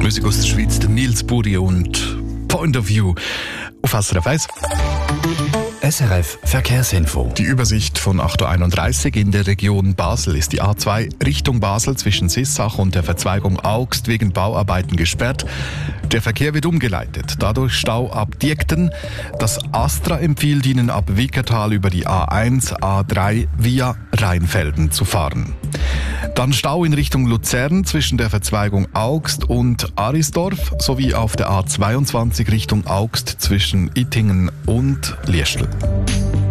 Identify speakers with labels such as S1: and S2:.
S1: Musik aus der Schweiz, der Nils Buri und Point of View auf SRF 1.
S2: SRF Verkehrsinfo.
S1: Die Übersicht von 8.31 Uhr in der Region Basel ist die A2 Richtung Basel zwischen Sissach und der Verzweigung Augst wegen Bauarbeiten gesperrt. Der Verkehr wird umgeleitet. Dadurch Stau ab Diekten. Das Astra empfiehlt Ihnen ab Wickertal über die A1, A3 via Rheinfelden zu fahren. Dann Stau in Richtung Luzern zwischen der Verzweigung Augst und Arisdorf sowie auf der A22 Richtung Augst zwischen Ittingen und Liestl.